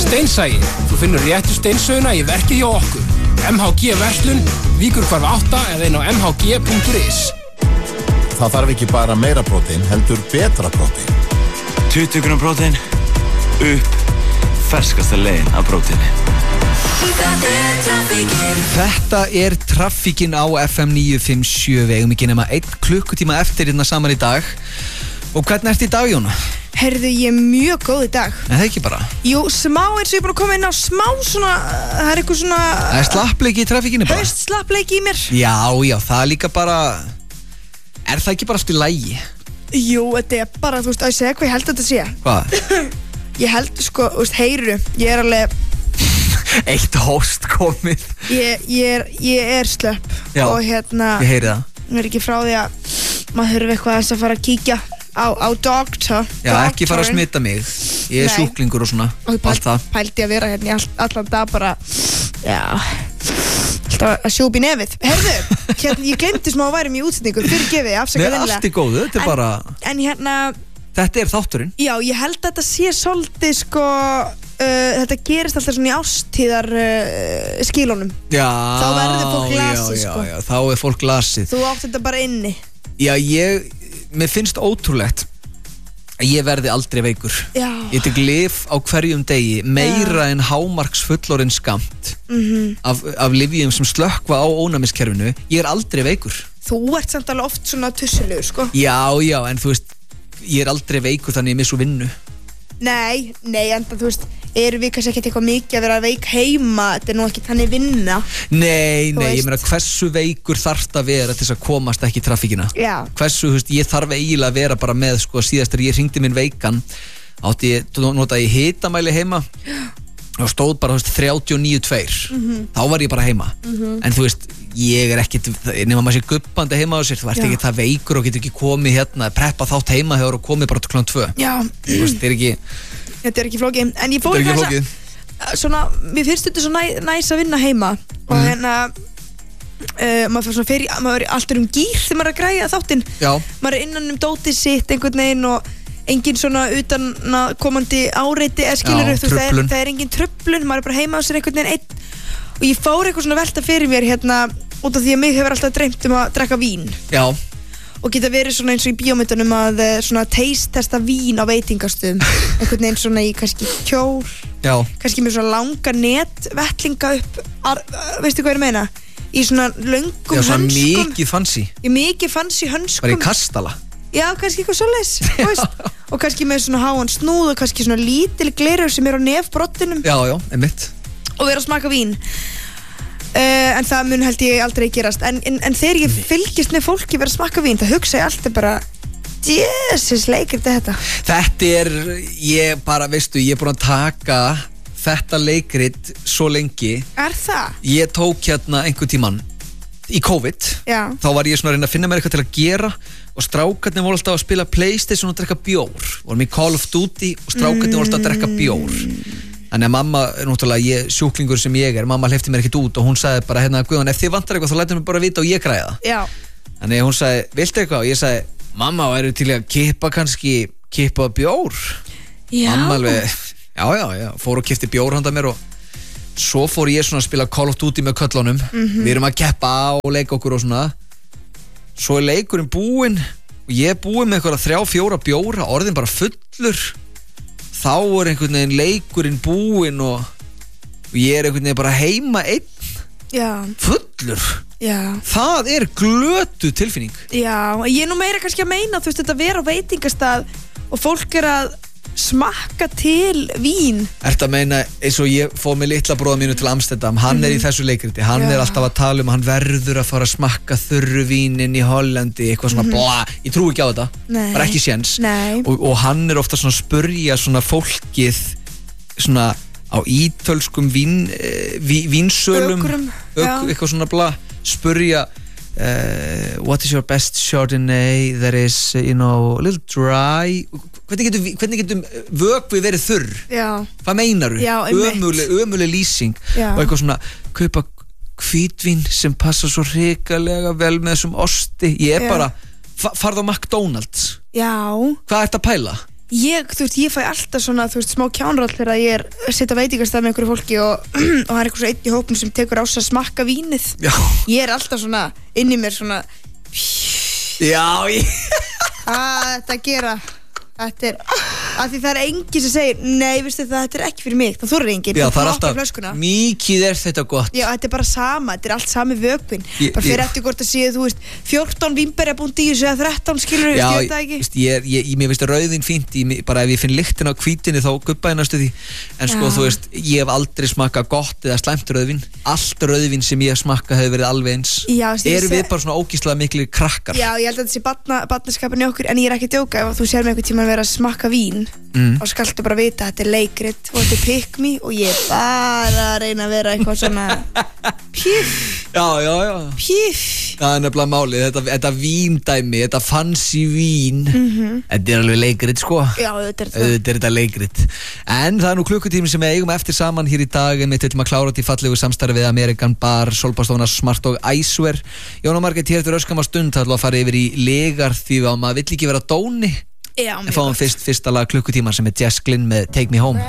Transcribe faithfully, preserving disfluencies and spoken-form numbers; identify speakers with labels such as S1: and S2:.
S1: Steinsæi, þú finnur réttu steinsöguna í verkið hjá okkur. M H G Verslun, Víkurhvarf átta eða inn á m h g punktur is.
S2: Það þarf ekki bara meira prótein, heldur betra prótein.
S3: tuttugu grömm prótein, upp, ferskasta leiðin af próteini.
S4: Þetta er traffíkin á F M níu fimm sjö. Við eigum ekki nema einn klukkutíma eftir hérna saman í dag. Og hvernig ertu í dag, Jóna?
S5: Herðu, ég er mjög góð í dag.
S4: En það ekki bara?
S5: Jú, smá eins og ég er búin að koma inn á smá svona, það er eitthvað svona...
S4: Það er slappleiki í traffíkinni bara?
S5: Haust slappleiki í mér.
S4: Já, já, það er líka bara... Er það ekki bara allt í lagi?
S5: Jú, þetta er bara, þú veist, að ég segja hvað ég held að þetta sé.
S4: Hvað?
S5: Ég held, sko, þú veist, heyru, ég er alveg...
S4: Eitt hóst komið.
S5: Ég, ég, er, ég er slöpp.
S4: Já,
S5: og hérna...
S4: ég heyri það.
S5: Ég er ekki frá því að maður þurfi eitthvað að fara að kíkja á, á doktor.
S4: Já, ekki fara að smita mig. Ég er
S5: Nei.
S4: sjúklingur og svona,
S5: Og
S4: allt það.
S5: pældi að vera hérna í all, allan dag bara, já, alltaf að sjúpa í nefið. Herðu, hérna, ég glemdi smá að væri mér í útsetningu, fyrir gefið,
S4: Nei,
S5: afsakað
S4: allt í góðu, þetta er
S5: En-
S4: bara...
S5: En hérna,
S4: Þetta er þátturinn.
S5: já, ég held að þetta sé svolítið, sko, uh, þetta gerist alltaf svona í ástíðar uh, skílunum.
S4: Já,
S5: Þá verður fólk lasið,
S4: já,
S5: sko.
S4: Já, já, þá er fólk lasið.
S5: Þú átt þetta bara inni.
S4: Já, ég, mér finnst ótrúlegt að ég verði aldrei veikur.
S5: Já.
S4: Ég tek lyf á hverjum degi, meira en hámarks fullorinn skamt
S5: Mhm.
S4: af, af lyfjum sem slökkva á ónæmiskerfinu. Ég er aldrei veikur.
S5: Þú ert samt alveg oft svona tussulegur, sko.
S4: Já, já, en þú veist, ég er aldrei veikur þannig ég missu vinnu.
S5: Nei, nei, enda þú veist, erum við kannski ekkert eitthvað mikið að vera veik heima, þetta er nú ekki þannig vinna.
S4: Nei,
S5: Þú
S4: nei, ég
S5: veist.
S4: meina hversu veikur þarft að vera til þess að komast ekki í traffíkina.
S5: Já.
S4: Hversu, þú veist, ég þarf eiginlega að vera bara með, sko, síðast þegar ég hringdi minn veikan átti ég, notaði ég hitamæli heima og stóð bara, þú veist, þrjátíu og níu komma tvö.
S5: Mhm.
S4: Þá var ég bara heima.
S5: Mhm.
S4: En þú veist, ég er ekkit, nema maður sé gubbandi heima á sér, þú ert
S5: Já.
S4: ekki það veikur og getur ekki komið hérna, preppa þátt heima þegar og komið bara til klukkan tvö.
S5: Já.
S4: Þú veist, þetta er ekki,
S5: Þetta er ekki flókið, en ég fór
S4: þetta er ekki
S5: aðeins
S4: flókið.
S5: að- svona, mér finnst þetta svo næ, næs að vinna heima og
S4: Mhm.
S5: hérna uh, maður fyrir svona fyrir, maður er alltaf um gýr þegar maður er að græja þáttinn.
S4: Já.
S5: Maður er innan um dótið sitt einhvern veginn og engin svona utan komandi áreiti eða skilur
S4: Já,
S5: þú, það, er,
S4: truflun.
S5: það er engin tröflun, maður er bara heima á sér einhvern veginn einn og ég fór eitthvað svona velta fyrir mér hérna út af því að mig hefur alltaf dreymt um að drekka vín
S4: Já.
S5: og geta verið svona eins og í bíómyndunum að eh, svona taste testa vín á veitingastöðum einhvern veginn svona í kannski kjól
S4: Já.
S5: kannski með svona langa netvettlinga upp ar, veistu hvað ég er að meina í svona löngum
S4: Já, svona
S5: hönskum
S4: mikið fancy.
S5: í mikið fancy hönskum
S4: Bara í kastala.
S5: já, kannski eitthvað svoleiðis þú veist. og kannski með svona háan snúð og kannski svona lítil glerur sem er á nefbrottinum
S4: Já, já, einmitt.
S5: og vera að smaka vín uh, en það mun held ég aldrei gerast en, en, en þegar ég fylgist með fólki vera að smaka vín það hugsa ég alltaf bara Jesus, leikir þetta
S4: Þetta er, ég bara, veistu, ég er búin að taka þetta leikrit svo lengi.
S5: er það?
S4: Ég tók hérna einhver tíman í COVID.
S5: Já.
S4: Þá var ég svona að reyna að finna mér eitthvað til að gera og strákarnir voru alltaf að spila PlayStation og drekka bjór. Vorum í Call of Duty og strákarnir voru alltaf að drekka bjór. Þannig að mamma, náttúrulega ég, sjúklingur sem ég er, mamma hleypti mér ekkert út og hún sagði bara hérna, Guðjón, ef þið vantar eitthvað þá lætur mér bara vita og ég græða það.
S5: Já.
S4: Þannig að hún sagði, viltu eitthvað? Og ég sagði, mamma, væru til að kippa kannski, kippa bjór?
S5: Já.
S4: Mamma alveg, já, já, já, fór og kipti bjór handa mér og svo fór ég svona að spila Call of Duty með köllunum.
S5: Mhm.
S4: Við erum að keppa á og leika okkur og svona. Svo er leikurinn búinn og ég er búinn með eitthvað þrjá, fjóra bjóra, orðin bara fullur. Þá er einhvern veginn leikurinn búinn og, og ég er einhvern veginn bara heima einn,
S5: Já.
S4: fullur.
S5: Já.
S4: Það er glötu tilfinning.
S5: Já, ég er nú meira kannski að meina þú veist þetta vera á veitingastað og fólk er að smakka til vín.
S4: Ertu að meina eins og ég fóð með litla bróða mínu til Amsterdam, hann er í þessu leikriti, hann
S5: Já.
S4: er alltaf að tala um að hann verður að fara að smakka þurru vínin í Hollandi, eitthvað svona
S5: Mhm.
S4: bla, ég trúi ekki á þetta,
S5: Nei.
S4: bara ekki séns.
S5: Nei.
S4: og, og hann er ofta svona að spurja svona fólkið svona á ítölskum vín, eh, ví, vínsölum
S5: Ökrum, já.
S4: eitthvað svona bla, spurja uh, what is your best Chardonnay that is, you know, a little dry. Hvernig getur, hvernig getur vökvi verið þurr?
S5: Já.
S4: Hvað meinaru?
S5: Já, einmitt.
S4: Ömuleg, ömuleg lýsing.
S5: Já.
S4: Og eitthvað svona, kaupa hvítvín sem passa svo hrikalega vel með þessum osti. Ég er
S5: Já.
S4: bara, fa farðu á McDonald's.
S5: Já.
S4: Hvað ert að pæla?
S5: Ég, þú veist, ég fæ alltaf svona, þú veist, smá kjánráll þegar ég er að setja veitingastað með einhverju fólki og, og það er eitthvað svo einn í hópum sem tekur á sig að smakka vínið.
S4: Já.
S5: Ég er alltaf svona, inn í mér svona,
S4: Já, ég
S5: hvað er þetta að gera? Þetta er, af því það er enginn sem segir, nei, veistu það, þetta er ekki fyrir mig, það þorir enginn.
S4: Já,
S5: Þú
S4: það er
S5: poppar
S4: alltaf,
S5: flöskuna.
S4: mikið er þetta gott.
S5: Já, þetta er bara sama, þetta er allt sami vökvinn.
S4: Ég-
S5: Bara fyrir
S4: ég-
S5: eftir hvort að séu, þú veist, fjórtán vínberjabúndís eða þrettán skilur,
S4: Já,
S5: ég veit
S4: ég,
S5: það ekki.
S4: veist, ég, er- ég, ég, mér veist rauðin fínt, ég, bara ef ég finn lyktin á hvítinni þá gubba ég næstu því. En sko,
S5: Já.
S4: þú veist, ég hef aldrei smakkað gott eða slæmt rauðvin. Allt rauðvin sem ég hef smakkað hefur verið alveg eins.
S5: Já, veist, ég
S4: Erum
S5: seg-
S4: við bara svona ógíslega miklir krakkar?
S5: Já, ég held að þetta sé barna, barnaskapin í okkur, en ég er ekki að djóka, ef þú sér mig einhvern tímann vera að smakka vín
S4: Mm.
S5: og skaltu bara vita að þetta er leikrit og þetta er pick me og ég er bara að reyna að vera eitthvað svona pjúf,
S4: Já, já, já.
S5: pjúf.
S4: Það er nefnilega málið, þetta, þetta víndæmi, þetta fancy vín,
S5: Mhm.
S4: þetta er alveg leikrit, sko.
S5: Já, þetta er það.
S4: Auðvitað er þetta leikrit. En það er nú klukkutími sem við eigum eftir saman hér í dag, en við ætlum að klára þetta í fallegu samstarfi við American Bar, Solbastofna Smart og Icewear. Jón og Margrét, hér eftir öskama stund það ætlum að fara yfir í legar því að maður vill ekki vera dóni.
S5: Já,
S4: En
S5: mjög
S4: fáum
S5: gott.
S4: fyrst fyrsta lag klukkutíma sem er Jess Glynn með Take Me Home.